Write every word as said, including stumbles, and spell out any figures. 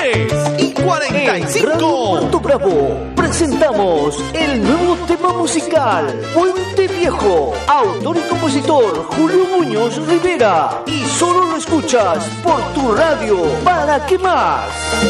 tres y cuarenta y cinco. En Radio Puerto Bravo presentamos el nuevo tema musical Puente Viejo. Autor y compositor Julio Muñoz Rivera. Y solo lo escuchas por tu radio. ¿Para qué más?